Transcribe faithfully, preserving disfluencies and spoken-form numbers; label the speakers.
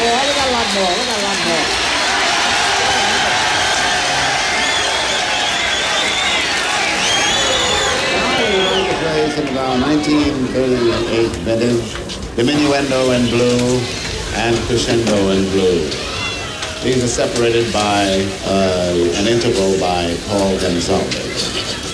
Speaker 1: more. We got a lot more. We got a lot more. Plays in about nineteen thirty-eight vintage, diminuendo in blue and crescendo in blue. These are separated by uh, an interval by Paul Gonsalves.